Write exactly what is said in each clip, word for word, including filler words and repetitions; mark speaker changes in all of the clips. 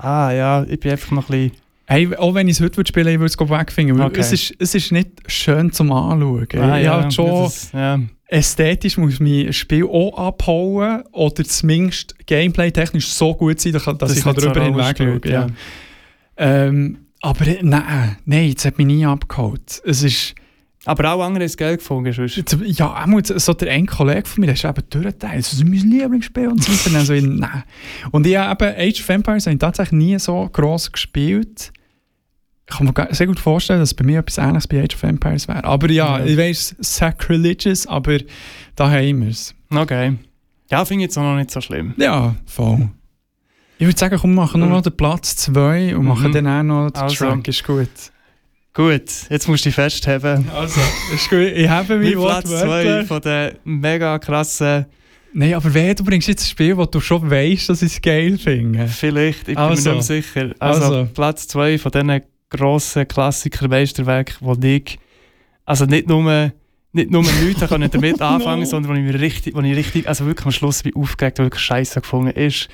Speaker 1: ah ja, ich bin einfach noch ein bisschen...
Speaker 2: Hey, auch wenn ich es heute spielen würde, ich würde es wegfinden.
Speaker 1: Okay.
Speaker 2: Es, ist, es ist nicht schön zum Anschauen.
Speaker 1: Ah,
Speaker 2: ich
Speaker 1: ja,
Speaker 2: halt schon
Speaker 1: das, ja.
Speaker 2: Ästhetisch muss mein Spiel auch abhauen oder zumindest gameplay-technisch so gut sein, dass, dass
Speaker 1: das
Speaker 2: ich darüber hinweg schaue. Ja. Ja. Ähm, aber nein, nein, das hat mich nie abgeholt. Es ist...
Speaker 1: Aber auch andere haben es geil gefunden. Sonst.
Speaker 2: Ja, so der ein Kollege von mir, der ist eben durchgeteilt. Das ist mein Lieblingsspiel und so weiter. Also, nein. Und ich habe eben Age of Empires habe ich tatsächlich nie so gross gespielt. Ich kann mir sehr gut vorstellen, dass bei mir etwas Ähnliches bei Age of Empires wäre. Aber ja, ja. Ich weiss, sacrilegious, aber da haben wir es.
Speaker 1: Okay. Ja, finde ich jetzt auch noch nicht so schlimm.
Speaker 2: Ja, voll. Ich würde sagen, komm, wir machen nur noch den Platz zwei und mhm. machen dann auch noch den
Speaker 1: also.
Speaker 2: Track. Ist gut.
Speaker 1: Gut, jetzt musst du dich festheben.
Speaker 2: Also, ist gut. Ich habe mich
Speaker 1: Platz zwei von den mega krassen...
Speaker 2: Nein, aber wer, du bringst jetzt ein Spiel, wo du schon weißt, dass ich es geil finde.
Speaker 1: Vielleicht, ich bin
Speaker 2: also.
Speaker 1: mir nicht mehr sicher. Also, also. Platz zwei von diesen grossen Klassiker-Meisterwerken, die ich... Also nicht nur... Nicht nur nichts damit anfangen, no. sondern wo ich, richtig, wo ich richtig... Also wirklich am Schluss bin aufgeregt, weil wirklich scheiße gefunden ist.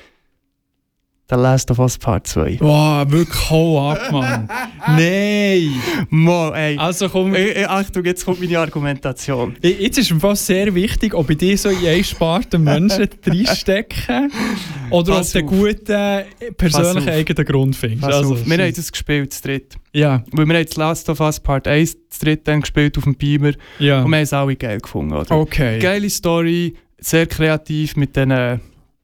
Speaker 1: The Last of Us Part zwei.
Speaker 2: Wow, wirklich hau ab, Mann. Nein!
Speaker 1: Mal, ey.
Speaker 2: Also komm...
Speaker 1: Ich, ich, Achtung, jetzt kommt meine Argumentation.
Speaker 2: Ich, jetzt ist es fast sehr wichtig, ob ich die so in eine Sparte Menschen reinstecke oder Pass ob du einen guten, persönlichen eigenen Grund findest. Also,
Speaker 1: wir haben das gespielt, das dritte.
Speaker 2: Ja.
Speaker 1: Weil wir haben The Last of Us Part eins, das dritte dann gespielt auf dem Beamer.
Speaker 2: Ja.
Speaker 1: Und wir haben es alle geil gefunden, oder?
Speaker 2: Okay.
Speaker 1: Geile Story, sehr kreativ mit diesen...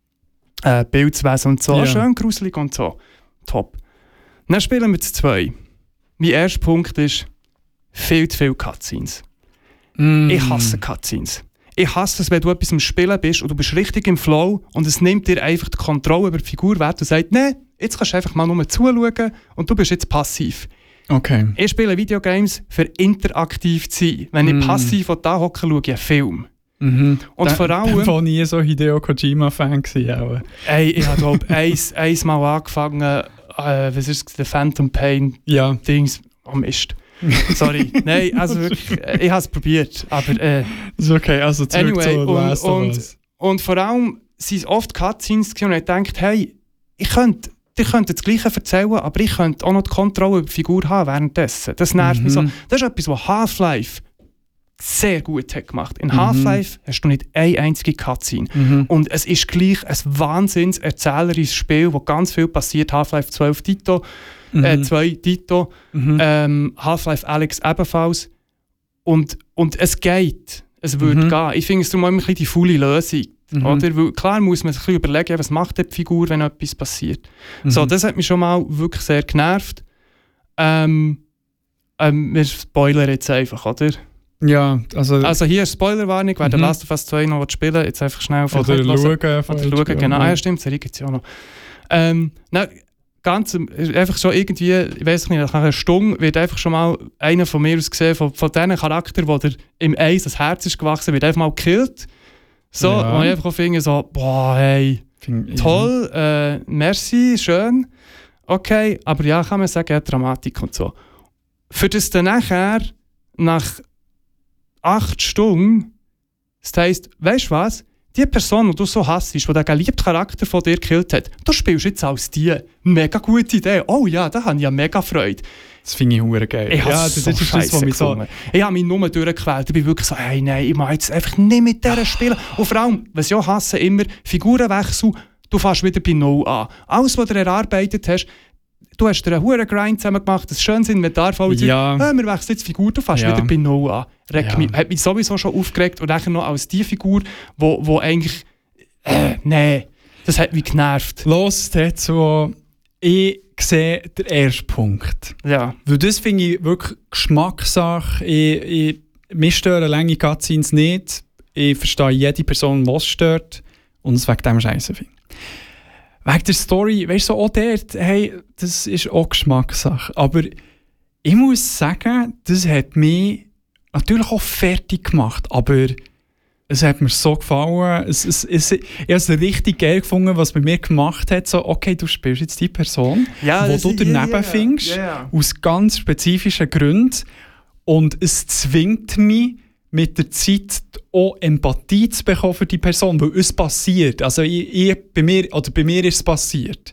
Speaker 1: Äh, Bildwesen und so, ja. Schön gruselig und so. Top. Dann spielen wir zu zwei. Mein erster Punkt ist viel zu viele Cutscenes. Mm. Ich hasse Cutscenes. Ich hasse es, wenn du etwas im Spielen bist und du bist richtig im Flow und es nimmt dir einfach die Kontrolle über die Figur weg und sagt, nein, jetzt kannst du einfach mal nur zuschauen und du bist jetzt passiv.
Speaker 2: Okay.
Speaker 1: Ich spiele Videogames, für interaktiv zu sein. Wenn mm. ich passiv da hocke, schaue ich einen Film.
Speaker 2: Mhm.
Speaker 1: Und
Speaker 2: da,
Speaker 1: vor allem...
Speaker 2: Ich war nie so Hideo Kojima-Fan gewesen.
Speaker 1: Ey, ich habe glaube eins, eins Mal angefangen, äh, was ist es, der Phantom Pain
Speaker 2: ja.
Speaker 1: Dings, oh Mist. Sorry, nein, also wirklich, ich habe es probiert, aber... Äh,
Speaker 2: ist okay, also zurück
Speaker 1: anyway,
Speaker 2: zu Last of
Speaker 1: und,
Speaker 2: Us.
Speaker 1: Und, und vor allem sind es oft Cutscenes und ich dachte, hey, ich könnte... Ihr könnt das Gleiche erzählen, aber ich könnte auch noch die Kontrolle über die Figur haben währenddessen. Das nervt mhm. mich so. Das ist etwas, was Half-Life sehr gut hat gemacht. In mhm. Half-Life hast du nicht eine einzige Cutscene. Mhm. Und es ist gleich ein wahnsinns erzählerisches Spiel, wo ganz viel passiert. Half-Life zwölf Dito, mhm. äh, zwei Dito, mhm. ähm, Half-Life Alyx ebenfalls. Und, und es geht. Es würde mhm. gehen. Ich finde es darum immer ein bisschen die faule Lösung. Mhm. Oder? Weil, klar muss man sich ein bisschen überlegen, was macht die Figur, wenn etwas passiert. Mhm. So, das hat mich schon mal wirklich sehr genervt. Ähm, ähm, wir spoilern jetzt einfach, oder?
Speaker 2: Ja, also...
Speaker 1: Also hier Spoilerwarnung, wer mhm. The Last of Us zwei noch spielen, jetzt einfach schnell auf
Speaker 2: Oder schauen.
Speaker 1: Oder schauen, genau. Ja, stimmt, Serie gibt es ja auch noch. Ähm, na, ganz, einfach schon irgendwie, ich weiß nicht, nach einer Stunde wird einfach schon mal einer von mir aus gesehen, von, von diesen Charakteren, wo der im Eis das Herz ist gewachsen, wird einfach mal gekillt. So, ja. Und ich einfach finde so, boah, hey, Find, toll, ja. äh, merci, schön, okay, aber ja, kann man sagen, ja, Dramatik und so. Für das dann nachher, nach acht Stunden, das heisst, weißt du was, die Person, die du so hasst, die den geliebten Charakter von dir gekillt hat, du spielst jetzt als die. Mega gute Idee. Oh ja, da habe ich ja mega Freude.
Speaker 2: Das finde ich hure geil.
Speaker 1: Ich ja, das so ist das, was mich so... Ich habe mich nur durchgequält. Ich bin wirklich so, hey, nein, ich mache jetzt einfach nicht mit dieser spielen. Und vor allem, was ich auch hasse, immer Figurenwechsel, du fängst wieder bei Null an. Alles, was du erarbeitet hast, du hast dir einen hohen Grind zusammen gemacht, ein schönes Inventar voll.
Speaker 2: Ja.
Speaker 1: Ah, wir wechseln jetzt die Figur, du fängst ja. wieder bei Null an. Ja. Mich, hat mich sowieso schon aufgeregt und dann noch als die Figur, wo, wo eigentlich... Äh, nein, das hat mich genervt.
Speaker 2: Los, dazu... Ich sehe den ersten Punkt.
Speaker 1: Ja.
Speaker 2: Weil das finde ich wirklich Geschmackssache. Ich, ich, mich stören lange Cutscenes nicht. Ich verstehe jede Person, die es stört. Und es wegen dem Scheiße finde. Wegen der Story, weißt du, so auch dort, hey, das ist auch Geschmackssache. Aber ich muss sagen, das hat mich natürlich auch fertig gemacht. Aber es hat mir so gefallen. Es, es, es, ich habe es richtig geil gefunden, was bei mir gemacht hat. So, okay, du spielst jetzt die Person,
Speaker 1: ja,
Speaker 2: die du daneben yeah, findest, yeah. aus ganz spezifischen Gründen. Und es zwingt mich, mit der Zeit auch Empathie zu bekommen für die Person, weil es passiert. Also ich, ich, bei, mir, oder bei mir ist es passiert.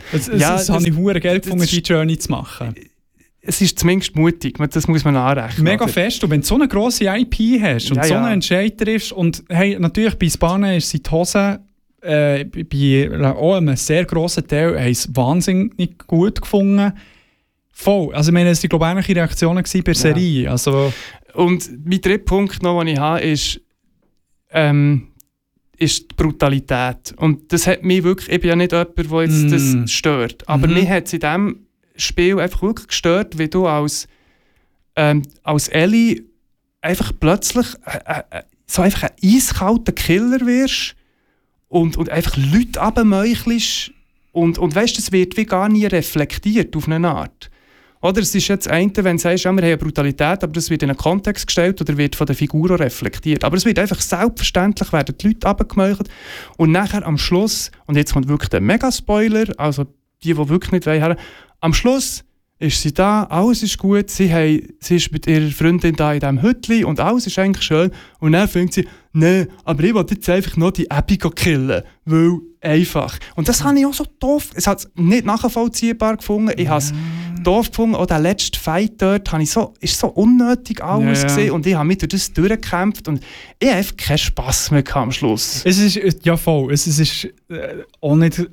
Speaker 2: Es, es,
Speaker 1: ja,
Speaker 2: das, das habe ich verdammt geil gefunden, die Journey zu machen.
Speaker 1: Es ist zumindest mutig, das muss man anrechnen.
Speaker 2: Mega
Speaker 1: oder?
Speaker 2: fest. Und wenn du so eine grosse I P hast und
Speaker 1: Ja,
Speaker 2: so
Speaker 1: ja.
Speaker 2: einen Entscheid triffst und hey, natürlich bei Spanien ist sie die Hose, äh, bei auch einem sehr grossen Teil haben es wahnsinnig gut gefunden. Voll. Also ich meine, es waren glaube ich ähnliche Reaktionen bei der Serie. Ja. Also,
Speaker 1: und mein dritter Punkt noch, den ich habe, ist, ähm, ist die Brutalität. Und das hat mich wirklich, ich bin ja nicht jemand, der jetzt mm. das stört, aber mm-hmm. mich hat es in diesem Spiel einfach wirklich gestört, wie du als, ähm, als Ellie einfach plötzlich äh, äh, so einfach ein eiskalter Killer wirst und, und einfach Leute runtermeuchelst und, und weißt, das wird wie gar nie reflektiert auf eine Art. Oder es ist jetzt das eine, wenn du sagst, ja, wir haben eine Brutalität, aber das wird in einen Kontext gestellt oder wird von der Figur auch reflektiert. Aber es wird einfach selbstverständlich, werden die Leute runtergemeuchelt und nachher am Schluss, und jetzt kommt wirklich der Mega-Spoiler, also die, die wirklich nicht wollen, am Schluss ist sie da, alles ist gut, sie, haben, sie ist mit ihrer Freundin da in diesem Hütli und alles ist eigentlich schön. Und dann fängt sie, nein, aber ich will jetzt einfach noch die Abby killen, weil einfach. Und das habe ich auch so doof, es hat nicht nachvollziehbar gefunden, ich habe es doof gefunden, auch der letzte Fight dort habe ich so, ist so unnötig alles
Speaker 2: ja, ja.
Speaker 1: gesehen und ich habe mich durch das durchgekämpft und ich habe einfach keinen Spass mehr am Schluss.
Speaker 2: Es ist, ja voll, es ist äh, auch nicht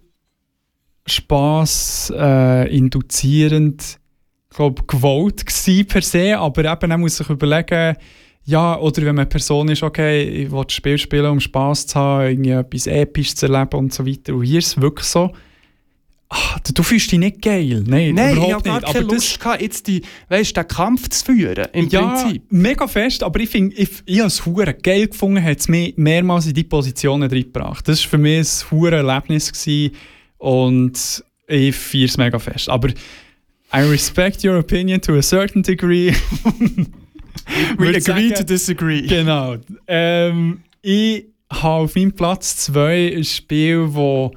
Speaker 2: Spass äh, induzierend, glaube gewollt gewesen per se, aber eben man muss sich überlegen, ja, oder wenn man eine Person ist, okay, ich will das Spiel spielen, um Spass zu haben, irgendwie etwas Episches zu erleben und so weiter. Und hier ist es wirklich so, ach, du, du fühlst dich nicht geil. Nein,
Speaker 1: Nein,
Speaker 2: überhaupt
Speaker 1: ich habe gar
Speaker 2: nicht.
Speaker 1: keine
Speaker 2: Aber
Speaker 1: Lust gehabt, jetzt die, weißt, den Kampf zu führen, im
Speaker 2: ja,
Speaker 1: Prinzip.
Speaker 2: Mega fest, aber ich finde, ich, ich habe es verdammt geil gefunden, hat es mich mehrmals in die Positionen reingebracht. Das war für mich ein verdammt Erlebnis gewesen. Und ich feiere es mega fest. Aber I respect your opinion to a certain degree.
Speaker 1: We agree
Speaker 2: sagen,
Speaker 1: to disagree.
Speaker 2: Genau. Ähm, ich habe auf meinem Platz zwei ein Spiel,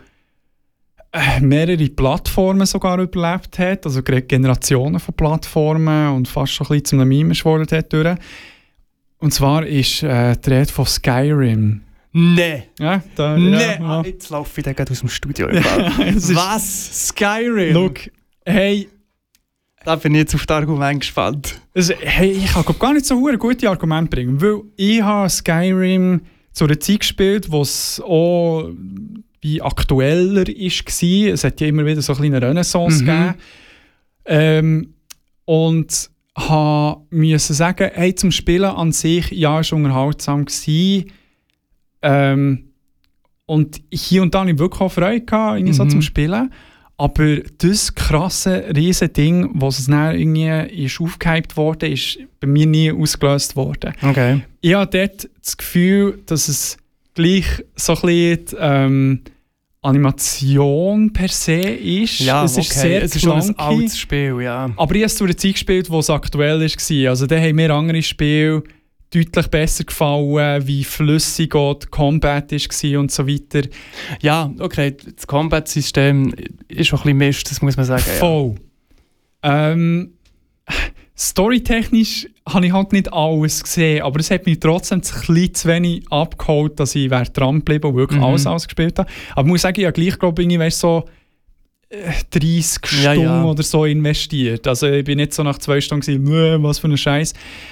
Speaker 2: das mehrere Plattformen sogar überlebt hat. Also Generationen von Plattformen und fast schon ein bisschen zu einem Meme geworden hat. Durch. Und zwar ist äh, die Rede von Skyrim.
Speaker 1: Nein.
Speaker 2: Ja, da,
Speaker 1: nee.
Speaker 2: ja,
Speaker 1: Ah, jetzt laufe ich dann gerade aus dem Studio. Was? Skyrim?
Speaker 2: Look, hey.
Speaker 1: Da bin ich jetzt auf das Argument gespannt.
Speaker 2: Also, hey, ich kann gar nicht so ein gute Argumente bringen, weil ich habe Skyrim zu einer Zeit gespielt, wo es auch wie aktueller war. Es hat ja immer wieder so eine kleine Renaissance mhm. gegeben. Ähm, und musste sagen, hey, zum Spielen an sich, ja, es war unterhaltsam gewesen. Ähm, und hier und da hatte ich wirklich auch Freude gehabt, irgendwie mhm. so zum Spielen. Aber das krasse, riesige Ding, was es dann irgendwie ist aufgehypt wurde, ist bei mir nie ausgelöst worden.
Speaker 1: Okay.
Speaker 2: Ich habe dort das Gefühl, dass es gleich so ein bisschen die, ähm, Animation per se ist.
Speaker 1: Ja,
Speaker 2: es ist
Speaker 1: okay.
Speaker 2: sehr
Speaker 1: es ist schon ein altes Spiel, ja.
Speaker 2: Aber ich habe es zu einer Zeit gespielt, wo es aktuell war. Also da haben mir andere Spiele deutlich besser gefallen, wie flüssig auch die Combat war und so weiter.
Speaker 1: Ja, okay, das Combat-System ist schon ein bisschen Mist, das muss man sagen.
Speaker 2: Voll. Ja. Ähm, storytechnisch habe ich halt nicht alles gesehen, aber es hat mich trotzdem zu klein zu wenig abgeholt, dass ich dran geblieben und wirklich mhm. alles ausgespielt habe. Aber ich muss sagen, ich habe gleich, glaube ich, ich so dreißig
Speaker 1: ja,
Speaker 2: Stunden
Speaker 1: ja.
Speaker 2: oder so investiert. Also ich bin nicht so nach zwei Stunden gewesen, was für ein Scheiß.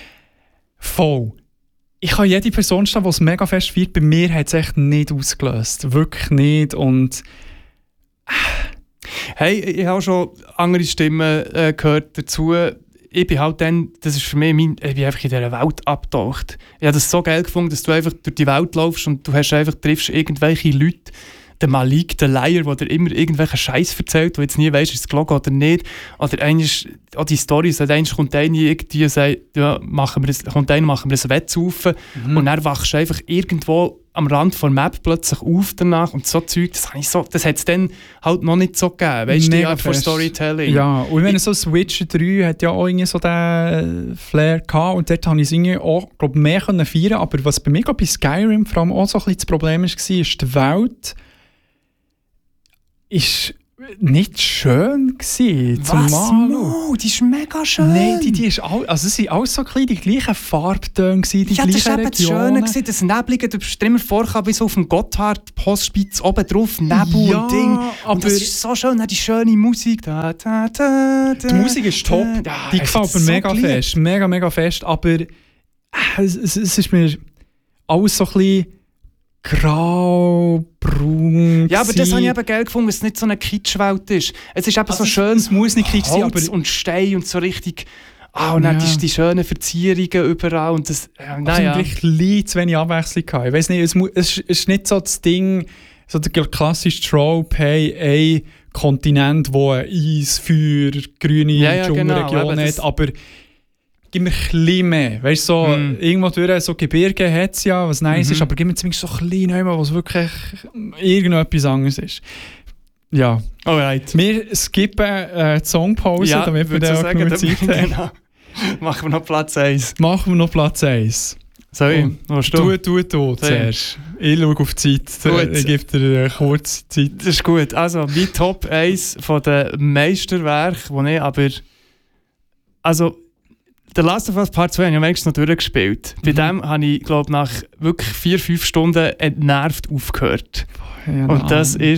Speaker 2: Voll. Ich kann jede Person stehen, die es mega fest feiert. Bei mir hat es echt nicht ausgelöst. Wirklich nicht. Und
Speaker 1: hey, ich habe schon andere Stimmen äh, gehört dazu. Ich bin halt dann, das ist für mich, mein, ich bin einfach in dieser Welt abgetaucht. Ich habe das so geil gefunden, dass du einfach durch die Welt laufst und du hast einfach, triffst irgendwelche Leute, der Malik, der Liar, der dir immer irgendwelchen Scheiß erzählt, wo jetzt nie weißt, ist es gelogen oder nicht. Oder eigentlich, auch die Story, so, einmal kommt einer irgendwie und sagt, ja, machen wir das, kommt einer, machen wir ein Wettsaufen. Mhm. Und dann wachst du einfach irgendwo am Rand der Map plötzlich auf danach und so Zeug, das, so, das hat es dann halt noch nicht so gegeben, weißt du, die Art von Storytelling.
Speaker 2: Ja, und wenn so Witcher drei hat ja auch irgendwie so den Flair gehabt und dort habe ich es irgendwie auch, glaub, mehr können feiern, aber was bei mir glaub, bei Skyrim vor allem auch so ein bisschen das Problem war, ist die Welt ist nicht schön gewesen.
Speaker 1: Was?
Speaker 2: Zum
Speaker 1: No, die ist mega schön.
Speaker 2: Nein, die, die ist all, also es waren alles so klein, die gleichen Farbtöne, die
Speaker 1: ja, das
Speaker 2: gleichen
Speaker 1: war eben das Schöne, gewesen, das Neblige, du bist immer vorgekommen, wie so auf dem Gotthard-Postspitz oben drauf, Nebel
Speaker 2: ja,
Speaker 1: und Ding.
Speaker 2: aber
Speaker 1: Und das ist so schön, die schöne Musik. Da, da, da, da,
Speaker 2: die Musik ist top,
Speaker 1: da,
Speaker 2: die gefällt mir
Speaker 1: so
Speaker 2: mega
Speaker 1: geliebt.
Speaker 2: fest, mega, mega fest, aber äh, es, es, es ist mir alles so ein bisschen grau, braun.
Speaker 1: Ja, aber das habe ich eben geil gefunden, dass es nicht so eine Kitschwelt ist. Es ist eben
Speaker 2: also
Speaker 1: so schön,
Speaker 2: es muss nicht kitsch sein, aber
Speaker 1: Holz und Stein und so richtig... Ah, und dann
Speaker 2: ja.
Speaker 1: die, die schönen Verzierungen überall und das... Äh,
Speaker 2: naja.
Speaker 1: naja.
Speaker 2: Ich habe zu wenig Abwechslung gehabt. Ich weiss nicht, es, mu- es ist nicht so das Ding, so der klassische Trope, hey, ein Kontinent, wo ein Eis, Feuer, grüne
Speaker 1: Ja, ja,
Speaker 2: Dschungelregion
Speaker 1: genau,
Speaker 2: hat, aber gib mir ein bisschen mehr. Weißt du, so,
Speaker 1: Mm.
Speaker 2: irgendwo durch so Gebirge hat es ja, was nice
Speaker 1: Mhm.
Speaker 2: ist, aber gib mir zumindest so ein bisschen, was wirklich irgendetwas anderes ist. Ja.
Speaker 1: Alright.
Speaker 2: Wir skippen äh, die Songpause,
Speaker 1: Ja,
Speaker 2: damit wir
Speaker 1: würde
Speaker 2: dann
Speaker 1: so
Speaker 2: auch
Speaker 1: sagen,
Speaker 2: genug Zeit haben.
Speaker 1: genau. Machen wir noch Platz eins.
Speaker 2: Machen wir noch Platz eins.
Speaker 1: Sorry,
Speaker 2: Oh,
Speaker 1: willst
Speaker 2: Du,
Speaker 1: du?
Speaker 2: du, du zuerst. Ich schaue auf die Zeit.
Speaker 1: Gut.
Speaker 2: Ich gebe dir eine kurze Zeit.
Speaker 1: Das ist gut. Also, mein Top eins von den Meisterwerken, die ich aber... Also, The Last of Us Part zwei habe ich am wenigsten noch durchgespielt. Bei
Speaker 2: Mhm.
Speaker 1: dem habe ich, glaube nach wirklich vier, fünf Stunden entnervt aufgehört.
Speaker 2: Ja,
Speaker 1: Und das war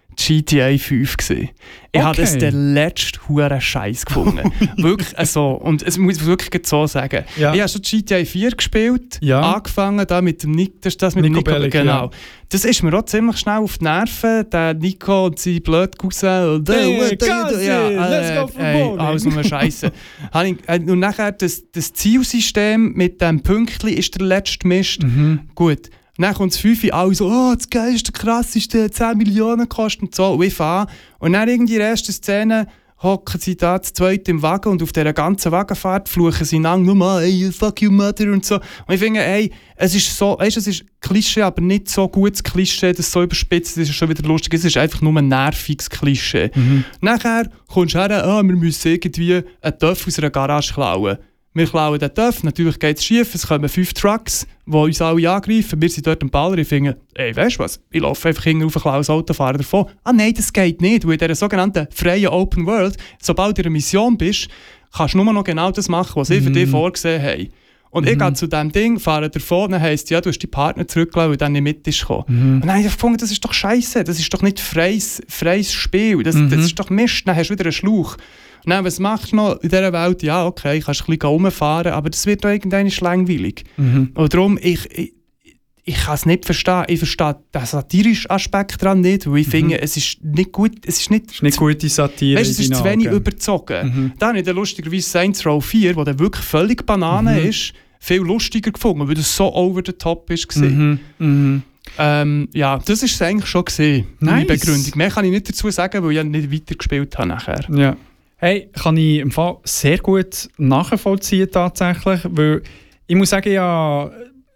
Speaker 1: G T A fünf gewesen. Ich habe das
Speaker 2: Okay.
Speaker 1: den letzten huren Scheiß gefunden. Wirklich so. Und es muss ich wirklich so sagen.
Speaker 2: Ja.
Speaker 1: Ich habe schon G T A vier gespielt,
Speaker 2: Ja.
Speaker 1: angefangen da mit dem Nick, das ist das mit
Speaker 2: Nico
Speaker 1: dem Nico,
Speaker 2: Bellic,
Speaker 1: genau.
Speaker 2: ja.
Speaker 1: Das ist mir auch ziemlich schnell auf die Nerven, der Nico und seine blöde Cousin. Und,
Speaker 2: Hey,
Speaker 1: what do you do?
Speaker 2: Cousin,
Speaker 1: ja,
Speaker 2: let's go
Speaker 1: äh,
Speaker 2: for
Speaker 1: ey,
Speaker 2: bowling.
Speaker 1: alles nur Scheiße. Habe ich- äh, Und nachher das, das Zielsystem mit dem Pünktchen ist der letzte Mist.
Speaker 2: Mhm.
Speaker 1: Gut. Dann kommt das Fünfe, alle so, oh, das geilste, krasseste, zehn Millionen kostet und so. Und ich fahre. Und dann irgendwie in der ersten Szene hocken sie da zu zweit im Wagen und auf dieser ganzen Wagenfahrt fluchen sie lang nur mal, hey, fuck you mother und so. Und ich finde, hey, es ist so, weißt, es ist Klischee, aber nicht so gutes Klischee, das so überspitzt, das ist schon wieder lustig, es ist einfach nur ein nerviges Klischee.
Speaker 2: Mhm.
Speaker 1: Nachher kommst du her, ah, wir müssen irgendwie einen Töff aus einer Garage klauen. Wir klauen den Töff, natürlich geht es schief, es kommen fünf Trucks, die uns alle angreifen, wir sind dort am Baller, ich finde, ey, weißt du was, ich laufe einfach hinten rauf, klaue das Auto, fahre davon. Ah nein, das geht nicht, weil in dieser sogenannten freien Open World, sobald du in einer Mission bist, kannst du nur noch genau das machen, was sie für dich vorgesehen haben. Und ich gehe zu diesem Ding, fahre davon, dann heisst ja, du hast deinen Partner zurückgelassen, weil dann nicht mit ist gekommen.
Speaker 2: Mhm.
Speaker 1: Und dann habe ich gefunden, das ist doch scheiße, das ist doch nicht freies, freies Spiel, das,
Speaker 2: Mhm.
Speaker 1: das ist doch Mist, dann hast du wieder einen Schlauch. Und dann, was machst du noch in dieser Welt? Ja, okay, kannst ein bisschen rumfahren, aber das wird doch irgendwann langweilig.
Speaker 2: Mhm.
Speaker 1: Und darum, ich, ich, ich kann es nicht verstehen. Ich verstehe den satirischen Aspekt daran nicht, weil ich
Speaker 2: Mhm.
Speaker 1: finde, es ist nicht gut, es ist nicht,
Speaker 2: Das ist nicht gute Satire.
Speaker 1: weißt, es
Speaker 2: in
Speaker 1: ist zu
Speaker 2: deinen
Speaker 1: wenig
Speaker 2: Augen.
Speaker 1: überzogen.
Speaker 2: Mhm.
Speaker 1: Dann habe ich dann lustigerweise Saints Row vier, wo dann wirklich völlig Banane
Speaker 2: Mhm.
Speaker 1: ist, viel lustiger gefunden, weil das so over the top ist.
Speaker 2: Mhm. Mhm.
Speaker 1: Ähm, ja, das war es eigentlich schon gewesen, meine
Speaker 2: Nice.
Speaker 1: Begründung. Mehr kann ich nicht dazu sagen, weil ich nicht weitergespielt habe nachher.
Speaker 2: Ja. Hey, kann ich im Fall sehr gut nachvollziehen tatsächlich, weil ich muss sagen, ja,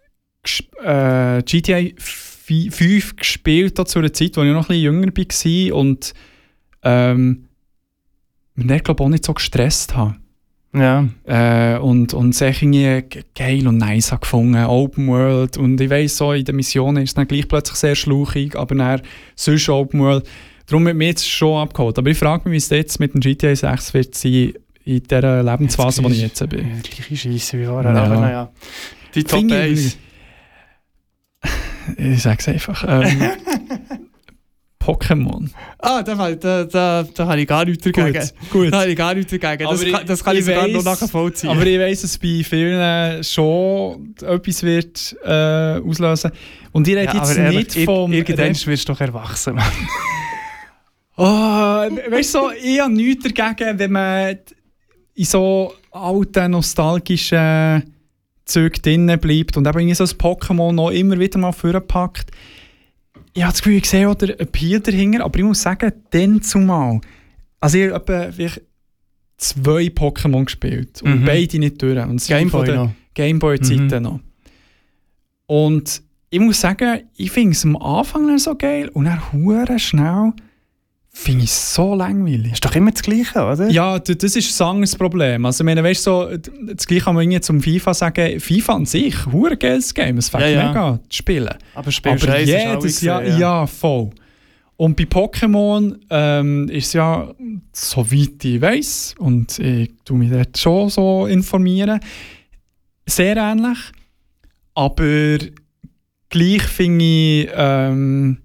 Speaker 2: äh, G T A fünf gespielt hat zu einer Zeit, wo ich noch ein bisschen jünger war und ähm, mich glaube auch nicht so gestresst habe.
Speaker 1: Ja.
Speaker 2: Äh, und und es irgendwie ge- geil und nice habe gefunden, Open World, und ich weiss so, in den Missionen ist es dann gleich plötzlich sehr schluchig, aber dann sonst Open World. Darum hat mich jetzt schon abgeholt. Aber ich frage mich, wie es jetzt mit dem G T A sechs wird sein in dieser Lebensphase, in der ich jetzt bin.
Speaker 1: Ja, gleiche Scheisse wie vorher,
Speaker 2: Ja.
Speaker 1: aber naja. Die Top
Speaker 2: Finde
Speaker 1: eins.
Speaker 2: Ich sage es einfach. Ähm, Pokémon.
Speaker 1: Ah, da, da, da, da habe ich gar nichts dagegen.
Speaker 2: gut.
Speaker 1: Da habe ich gar nichts dagegen. Das,
Speaker 2: Aber
Speaker 1: kann,
Speaker 2: ich-
Speaker 1: das kann ich,
Speaker 2: ich
Speaker 1: sogar
Speaker 2: weiss-
Speaker 1: noch nachvollziehen.
Speaker 2: Aber ich weiss, dass bei vielen schon etwas wird äh, auslösen. Und ich rede
Speaker 1: ja,
Speaker 2: jetzt
Speaker 1: aber ehrlich,
Speaker 2: nicht vom...
Speaker 1: irgendwann wirst du doch erwachsen. Mann.
Speaker 2: Oh, weißt du, so, ich habe nichts dagegen, wenn man in so alten, nostalgischen Zügen drinnen bleibt und eben irgendwie so ein Pokémon noch immer wieder mal vorpackt. Ich habe das Gefühl, ich sehe auch den Appeal dahinter, aber ich muss sagen, dann zumal. Also ich habe etwa vielleicht zwei Pokémon gespielt und
Speaker 1: Mhm.
Speaker 2: beide nicht durch. Und es sind
Speaker 1: Gameboy
Speaker 2: von der
Speaker 1: noch.
Speaker 2: Gameboy-Zeiten
Speaker 1: Mhm.
Speaker 2: noch. Und ich muss sagen, ich finde es am Anfang dann so geil und dann hure schnell finde ich es so langweilig.
Speaker 1: Ist doch immer das Gleiche, oder?
Speaker 2: Ja, d- das ist ein anderes Problem. Also, ich meine, weißt, so, d- das Gleiche kann man irgendwie zum FIFA sagen. FIFA an sich, hure geiles Game, es fängt
Speaker 1: Ja, ja.
Speaker 2: mega zu spielen.
Speaker 1: Aber spielst
Speaker 2: Aber
Speaker 1: du eins, ist auch
Speaker 2: jedes
Speaker 1: gesehen,
Speaker 2: Jahr, ja. voll. Und bei Pokémon ähm, ist es ja, soweit ich weiss, und ich tue mich dort schon so informieren, sehr ähnlich. Aber gleich finde ich, ähm,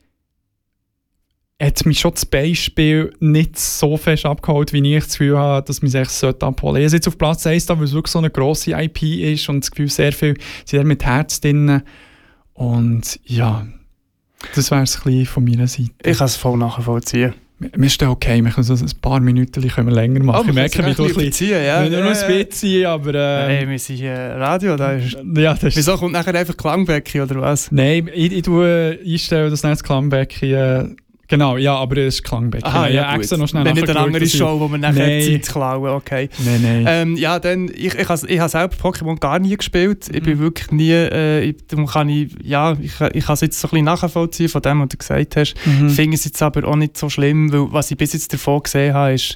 Speaker 2: hat mich schon das Beispiel nicht so fest abgeholt, wie ich das Gefühl habe, dass man sich das abholen sollte. Ich bin jetzt auf Platz eins da, weil es wirklich so eine grosse I P ist und das Gefühl, sehr viel sind mit Herz drin. Und ja, das wäre es ein bisschen von meiner Seite.
Speaker 1: Ich kann es voll nachvollziehen.
Speaker 2: Wir stehen okay, wir können so ein paar Minuten können wir länger machen.
Speaker 1: Oh,
Speaker 2: ich merke mich doch ein
Speaker 1: bisschen, ja.
Speaker 2: Nur noch ein bisschen, aber... Äh,
Speaker 1: hey, wir sind hier Radio, da ist...
Speaker 2: Ja, das
Speaker 1: Wieso kommt nachher einfach Klangbecken, oder was?
Speaker 2: Nein, ich, ich tue einstellen, dass nicht das Klangbecken... Äh, genau, ja, aber es ist Klangbecken.
Speaker 1: Aha, ja,
Speaker 2: ja, extra noch schnell
Speaker 1: wenn nicht eine andere Show, wo wir nachher
Speaker 2: nein.
Speaker 1: Zeit klauen, okay.
Speaker 2: Nein, nein.
Speaker 1: Ähm, ja, dann, ich, ich, ich, ich habe selber Pokémon gar nie gespielt. Ich bin wirklich nie, äh, ich, darum kann ich, ja, ich, ich kann es jetzt so ein bisschen nachvollziehen von dem, was du gesagt hast.
Speaker 2: Mhm.
Speaker 1: Ich finde es jetzt aber auch nicht so schlimm, weil was ich bis jetzt davon gesehen habe, ist,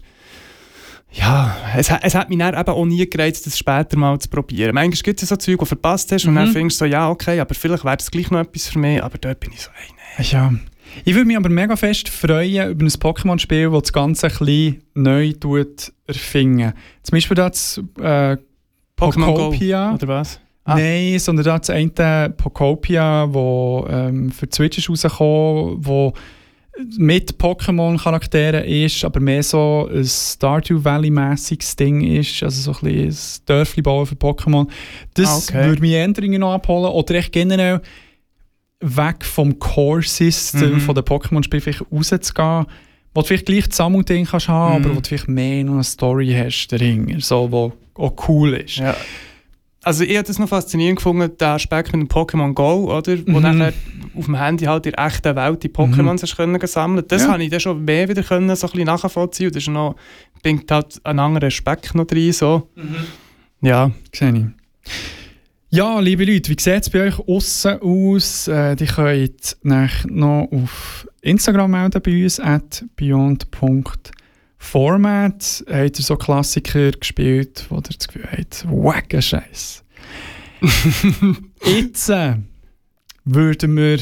Speaker 1: ja, es, es hat mich dann eben auch nie gereizt, das später mal zu probieren. Manchmal gibt es ja so Zeug, die du verpasst hast, und
Speaker 2: mhm.
Speaker 1: dann findest du so, ja, okay, aber vielleicht wäre das gleich noch etwas für mich, aber dort bin ich so, hey, nein.
Speaker 2: Ja. Ich würde mich aber mega fest freuen über ein Pokémon-Spiel, das das Ganze ein bisschen neu erfinden. Zum Beispiel das äh, Pokopia.
Speaker 1: Go, oder was?
Speaker 2: Ah. Nein, sondern das eine Pokopia, das ähm, für die Switch ist rausgekommen, wo mit Pokémon-Charakteren ist, aber mehr so ein Stardew Valley-mässiges Ding ist, also so ein bisschen ein Dörfli bauen für Pokémon. Das ah, okay. würde mich Änderungen noch abholen, oder echt generell weg vom Core-System mhm. von den Pokémon-Spielen vielleicht rauszugehen, wo du vielleicht gleich das Sammelding kannst haben, mhm. aber wo du vielleicht mehr noch eine Story hast, dahinter, so, wo auch cool ist.
Speaker 1: Ja. Also ich habe das noch faszinierend gefunden, der Aspekt mit dem Pokémon Go, oder? Wo
Speaker 2: mhm.
Speaker 1: nachher auf dem Handy halt in der echten Welt die Pokémons mhm. können sammeln. Das ja. habe ich dann schon mehr wieder können, so ein bisschen nachvollziehen. Das ist noch, bringt halt einen anderen Aspekt noch rein. So.
Speaker 2: Mhm.
Speaker 1: Ja.
Speaker 2: Sehe ich. Ja, liebe Leute, wie sieht es bei euch aussen aus? Äh, die könnt euch noch auf Instagram melden bei uns, at beyond dot format. Habt ihr so Klassiker gespielt, wo ihr das Gefühl habt, wacker Scheiß. Jetzt äh, würden wir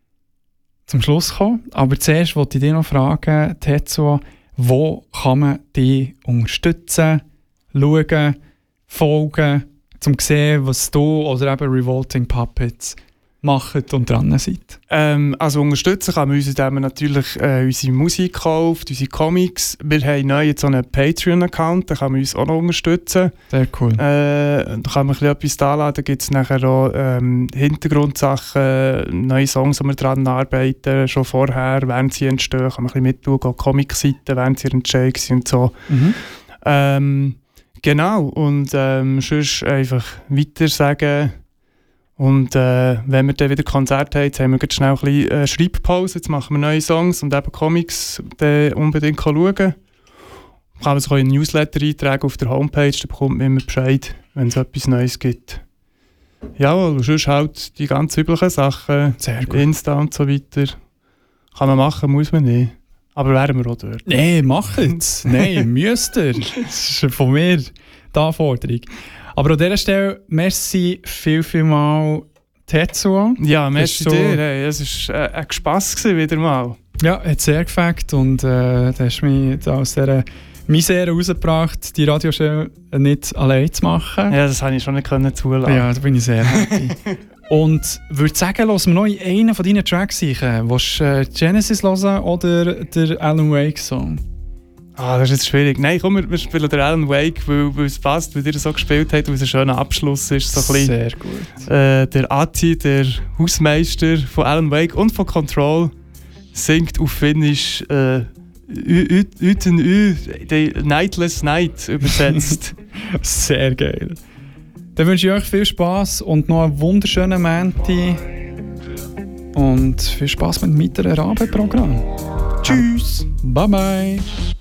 Speaker 2: zum Schluss kommen, aber zuerst wollte ich dich noch fragen, Tetsuo, wo kann man dich unterstützen, schauen, folgen, um zu sehen, was du oder eben Revolting Puppets macht und dran seid?
Speaker 1: Ähm, also unterstützen kann man uns, indem man natürlich äh, unsere Musik kauft, unsere Comics. Wir haben neu jetzt so einen Patreon-Account, da kann man uns auch noch unterstützen.
Speaker 2: Sehr cool.
Speaker 1: Äh, da kann man ein etwas da laden, da gibt es nachher auch ähm, Hintergrundsachen, neue Songs, die wir daran arbeiten, schon vorher, während sie entstehen, kann man ein bisschen mitschauen, auch Comic-Seiten, während sie entstehen und so.
Speaker 2: Mhm.
Speaker 1: Ähm, Genau, und ähm, sonst einfach weiter sagen. Und äh, wenn wir dann wieder Konzerte haben, jetzt haben wir jetzt schnell ein bisschen äh, Schreibpause, jetzt machen wir neue Songs und eben Comics, dann unbedingt schauen. Man kann sich auch in Newsletter eintragen auf der Homepage, da bekommt man immer Bescheid, wenn es etwas Neues gibt. Ja, und sonst halt die ganz üblichen Sachen,
Speaker 2: sehr gut.
Speaker 1: Insta und so weiter. Kann man machen, muss man nicht. Aber wären wir auch dort.
Speaker 2: Nein, macht's. Nein, müsst ihr. Das ist von mir die Anforderung. Aber an dieser Stelle, merci viel, viel mal Tetsuo.
Speaker 1: Ja, merci
Speaker 2: so,
Speaker 1: dir. Hey, es war äh, ein Spass gewesen, wieder mal.
Speaker 2: Ja, hat sehr gefällt und äh, du hast mich da aus dieser Misere rausgebracht, die Radioshow nicht allein zu machen.
Speaker 1: Ja, das konnte ich schon nicht können zulassen.
Speaker 2: Ja, da bin ich sehr happy. Und würde sagen, hören wir noch in einen von deinen Tracks rein. Willst du äh, Genesis hören oder der Alan Wake Song?
Speaker 1: Ah, das ist jetzt schwierig. Nein, komm, wir, wir spielen den Alan Wake, weil, weil es passt, weil ihr so gespielt habt, weil es ein schöner Abschluss ist. So ein
Speaker 2: sehr gut.
Speaker 1: Äh, der Ati, der Hausmeister von Alan Wake und von Control, singt auf Finnisch äh, Uten Ü, die Nightless Night übersetzt.
Speaker 2: Sehr geil. Dann wünsche ich euch viel Spass und noch einen wunderschönen Montag. Und viel Spass mit dem weiteren Abendprogramm. Tschüss. Bye bye.